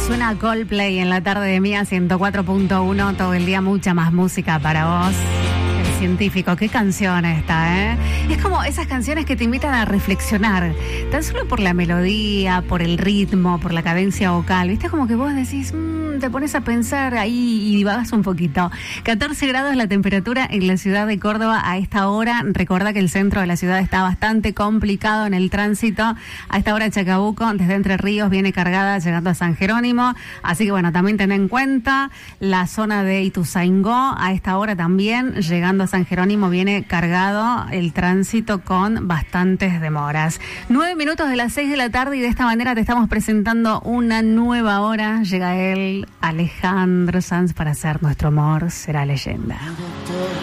Suena Coldplay en la tarde de Mía 104.1, todo el día mucha más música para vos. El científico, qué canción esta, ¿eh? Es como esas canciones que te invitan a reflexionar, tan solo por la melodía, por el ritmo, por la cadencia vocal, ¿viste? Como que vos decís, te pones a pensar ahí y divagas un poquito. 14 grados la temperatura en la ciudad de Córdoba a esta hora. Recuerda que el centro de la ciudad está bastante complicado en el tránsito. A esta hora Chacabuco, desde Entre Ríos, viene cargada llegando a San Jerónimo. Así que bueno, también ten en cuenta la zona de Ituzaingó. A esta hora también, llegando a San Jerónimo, viene cargado el tránsito con bastantes demoras. 9 minutos de las 6 de la tarde y de esta manera te estamos presentando una nueva hora. Llega él, Alejandro Sanz, para hacer Nuestro Amor Será Leyenda.